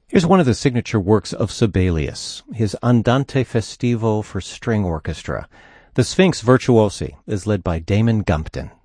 Here's one of the signature works of Sibelius, his Andante Festivo for string orchestra. The Sphinx Virtuosi is led by Damon Gumpton.